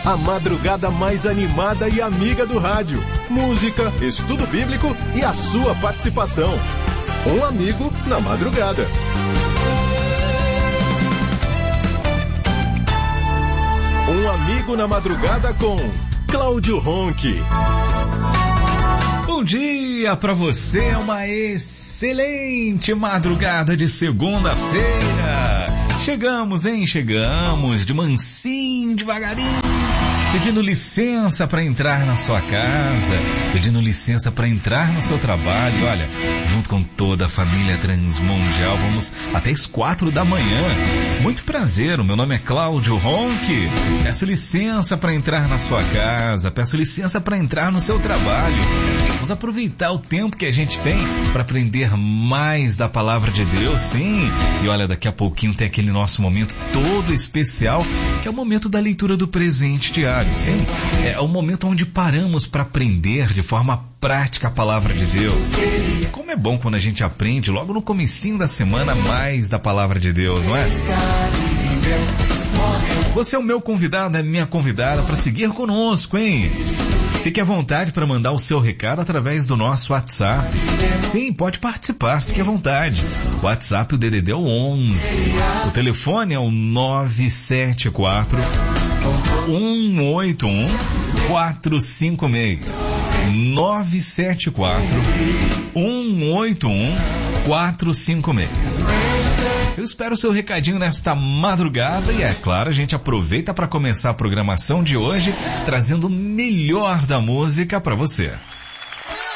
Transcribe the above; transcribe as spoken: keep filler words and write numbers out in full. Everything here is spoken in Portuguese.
a madrugada mais animada e amiga do rádio. Música, estudo bíblico e a sua participação. Um amigo na madrugada. Um amigo na madrugada com Cláudio Ronchi. Bom dia pra você, uma excelente madrugada de segunda-feira. Chegamos, hein? Chegamos de mansinho, devagarinho, pedindo licença para entrar na sua casa, pedindo licença para entrar no seu trabalho. Olha, junto com toda a família Transmundial, vamos até as quatro da manhã. Muito prazer, o meu nome é Cláudio Ronchi. Peço licença para entrar na sua casa, peço licença para entrar no seu trabalho. Vamos aproveitar o tempo que a gente tem para aprender mais da palavra de Deus, sim. E olha, daqui a pouquinho tem aquele nosso momento todo especial, que é o momento da leitura do presente diário, sim. É o momento onde paramos para aprender de forma prática a palavra de Deus. Como é bom quando a gente aprende logo no comecinho da semana mais da palavra de Deus, não é? Você é o meu convidado, é minha convidada para seguir conosco, hein? Fique à vontade para mandar o seu recado através do nosso WhatsApp. Sim, pode participar, fique à vontade. O WhatsApp, o D D D é o onze. O telefone é o nove sete quatro, um oito um, quatro cinco seis. nove sete quatro, um oito um, quatro cinco seis. Eu espero o seu recadinho nesta madrugada e, é claro, a gente aproveita para começar a programação de hoje trazendo o melhor da música para você.